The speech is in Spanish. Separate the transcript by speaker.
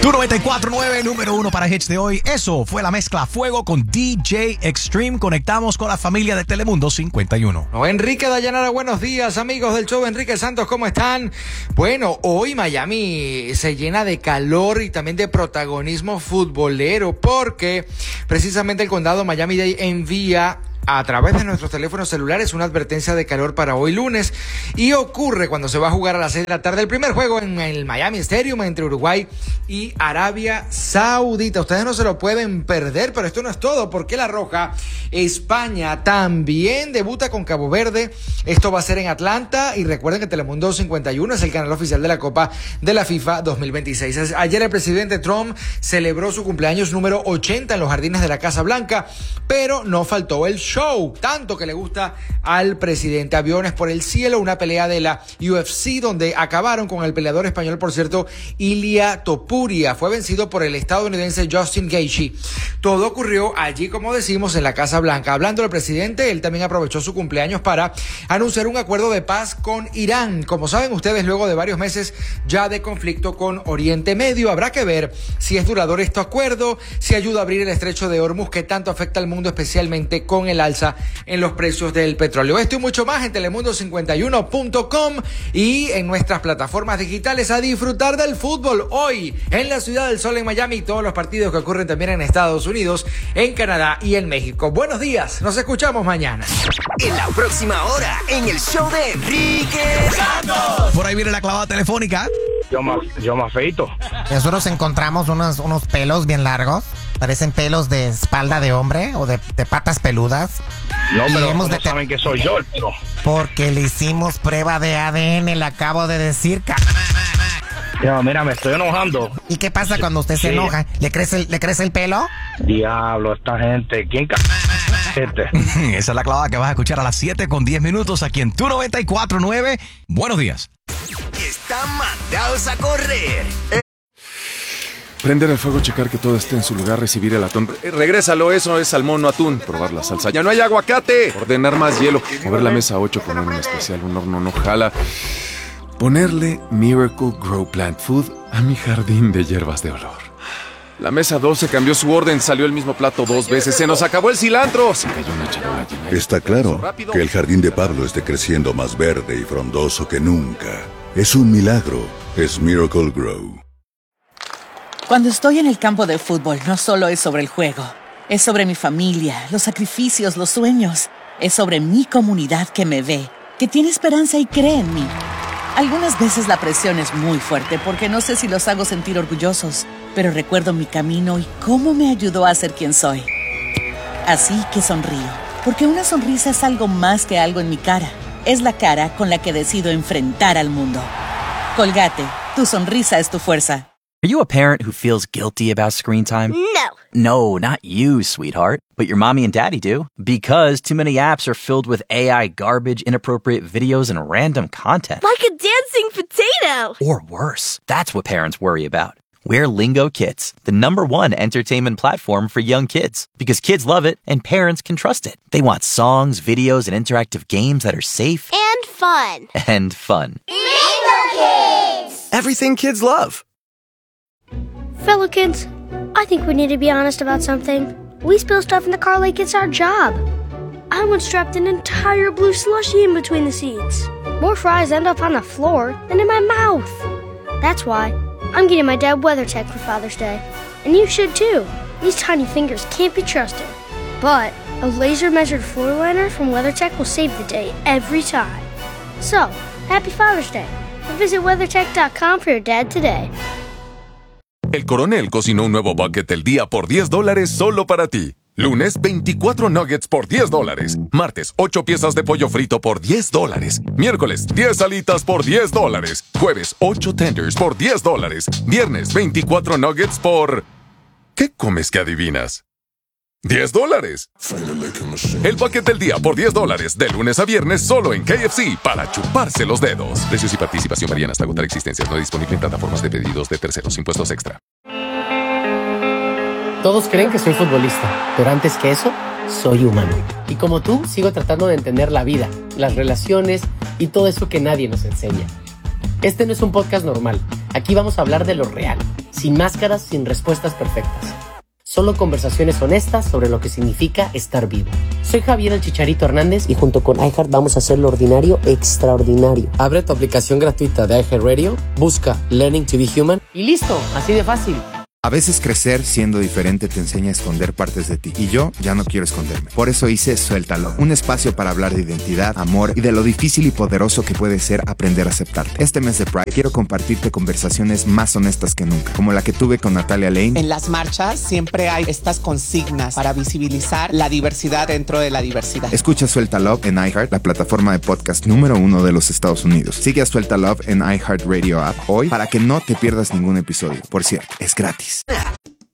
Speaker 1: Tu 94.9, número 1 para hits de hoy. Eso fue la mezcla Fuego con DJ Extreme. Conectamos con la familia de Telemundo 51.
Speaker 2: Enrique Dayanara, buenos días, amigos del show. Enrique Santos, ¿cómo están? Bueno, hoy Miami se llena de calor y también de protagonismo futbolero, porque precisamente el condado Miami-Dade envía a través de nuestros teléfonos celulares una advertencia de calor para hoy lunes, y ocurre cuando se va a jugar a las 6 de la tarde el primer juego en el Miami Stadium entre Uruguay y Arabia Saudita. Ustedes no se lo pueden perder, pero esto no es todo, porque la Roja España también debuta con Cabo Verde. Esto va a ser en Atlanta, y recuerden que Telemundo 51 es el canal oficial de la Copa de la FIFA 2026. Ayer el presidente Trump celebró su cumpleaños número 80 en los jardines de la Casa Blanca, pero no faltó el show, tanto que le gusta al presidente. Aviones por el cielo, una pelea de la UFC donde acabaron con el peleador español, por cierto, Ilia Topuria. Fue vencido por el estadounidense Justin Gaethje. Todo ocurrió allí, como decimos, en la Casa Blanca. Hablando del presidente, él también aprovechó su cumpleaños para anunciar un acuerdo de paz con Irán. Como saben ustedes, luego de varios meses ya de conflicto con Oriente Medio, habrá que ver si es duradero este acuerdo, si ayuda a abrir el estrecho de Hormuz, que tanto afecta al mundo, especialmente con el alza en los precios del petróleo. Esto y mucho más en telemundo51.com y en nuestras plataformas digitales. A disfrutar del fútbol hoy en la Ciudad del Sol en Miami, y todos los partidos que ocurren también en Estados Unidos, en Canadá y en México. Buenos días, nos escuchamos mañana.
Speaker 3: En la próxima hora, en el show de Enrique Santos.
Speaker 1: Por ahí viene la clavada telefónica.
Speaker 4: Yo me afeito.
Speaker 5: Nosotros encontramos unos pelos bien largos. Parecen pelos de espalda de hombre o de patas peludas.
Speaker 4: No, pero
Speaker 5: ¿cómo
Speaker 4: saben que soy yo? Pero...
Speaker 5: Porque le hicimos prueba de ADN, le acabo de decir.
Speaker 4: Ya, mira, me estoy enojando.
Speaker 5: ¿Y qué pasa cuando usted se enoja? ¿Le crece el pelo?
Speaker 4: Diablo, esta gente. ¿Quién
Speaker 1: Esa es la clavada que vas a escuchar a las 7:10 aquí en Tu 94.9. Buenos días.
Speaker 3: Están mandados a correr.
Speaker 6: Prender el fuego, checar que todo esté en su lugar, recibir el atún. Regrésalo, eso es salmón, no atún. Probar la salsa. ¡Ya no hay aguacate! Ordenar más hielo. Mover la mesa 8, poner un especial, un horno no jala. Ponerle Miracle Grow Plant Food a mi jardín de hierbas de olor. La mesa 12 cambió su orden, salió el mismo plato 2 veces. ¡Se nos acabó el cilantro! Se cayó una charola llena.
Speaker 7: Está claro que el jardín de Pablo esté creciendo más verde y frondoso que nunca. Es un milagro. Es Miracle Grow.
Speaker 8: Cuando estoy en el campo de fútbol, no solo es sobre el juego. Es sobre mi familia, los sacrificios, los sueños. Es sobre mi comunidad que me ve, que tiene esperanza y cree en mí. Algunas veces la presión es muy fuerte porque no sé si los hago sentir orgullosos, pero recuerdo mi camino y cómo me ayudó a ser quien soy. Así que sonrío, porque una sonrisa es algo más que algo en mi cara. Es la cara con la que decido enfrentar al mundo. Colgate, tu sonrisa es tu fuerza.
Speaker 9: Are you a parent who feels guilty about screen time?
Speaker 10: No.
Speaker 9: No, not you, sweetheart. But your mommy and daddy do. Because too many apps are filled with AI garbage, inappropriate videos, and random content.
Speaker 10: Like a dancing potato.
Speaker 9: Or worse. That's what parents worry about. We're Lingo Kids, the #1 entertainment platform for young kids. Because kids love it and parents can trust it. They want songs, videos, and interactive games that are safe.
Speaker 10: And fun.
Speaker 9: And fun.
Speaker 10: Lingo Kids!
Speaker 9: Everything kids love.
Speaker 11: Fellow kids, I think we need to be honest about something. We spill stuff in the car like it's our job. I once dropped an entire blue slushie in between the seats. More fries end up on the floor than in my mouth. That's why I'm getting my dad WeatherTech for Father's Day. And you should too. These tiny fingers can't be trusted. But a laser-measured floor liner from WeatherTech will save the day every time. So, happy Father's Day. And visit WeatherTech.com for your dad today.
Speaker 6: El Coronel cocinó un nuevo bucket del día por $10 solo para ti. Lunes, 24 nuggets por $10. Martes, 8 piezas de pollo frito por $10. Miércoles, 10 alitas por $10. Jueves, 8 tenders por $10. Viernes, 24 nuggets por... ¿Qué comes que adivinas? $10. El bucket del día por $10, de lunes a viernes solo en KFC, para chuparse los dedos. Precios y participación varían hasta agotar existencias. No disponible en plataformas de pedidos de terceros. Impuestos extra.
Speaker 12: Todos creen que soy futbolista, pero antes que eso, soy humano. Y como tú, sigo tratando de entender la vida, las relaciones y todo eso que nadie nos enseña. Este no es un podcast normal. Aquí vamos a hablar de lo real, Sin máscaras, sin respuestas perfectas. Solo conversaciones honestas sobre lo que significa estar vivo. Soy Javier el Chicharito Hernández y junto con iHeart vamos a hacer lo ordinario extraordinario. Abre tu aplicación gratuita de iHeartRadio, busca Learning to be Human y listo, así de fácil.
Speaker 13: A veces crecer siendo diferente te enseña a esconder partes de ti. Y yo ya no quiero esconderme. Por eso hice Suéltalo. Un espacio para hablar de identidad, amor y de lo difícil y poderoso que puede ser aprender a aceptarte. Este mes de Pride quiero compartirte conversaciones más honestas que nunca. Como la que tuve con Natalia Lane.
Speaker 14: En las marchas siempre hay estas consignas para visibilizar la diversidad dentro de la diversidad.
Speaker 13: Escucha Suéltalo en iHeart, la plataforma de podcast número 1 de los Estados Unidos. Sigue a Suéltalo en iHeartRadio app hoy para que no te pierdas ningún episodio. Por cierto, es gratis.